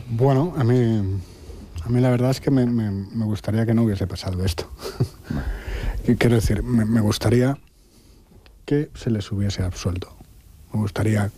Bueno, a mí la verdad es que me gustaría que no hubiese pasado esto. Quiero decir, me gustaría que se les hubiese absuelto. Me gustaría